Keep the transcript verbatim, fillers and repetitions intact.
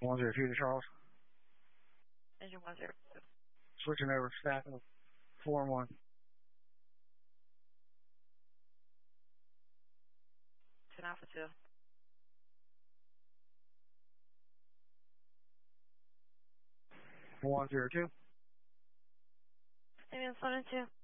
one zero two to Charles. Engine one zero two. Switching over staff of four and one. Ten Alpha two. one zero two. Maybe on seven two.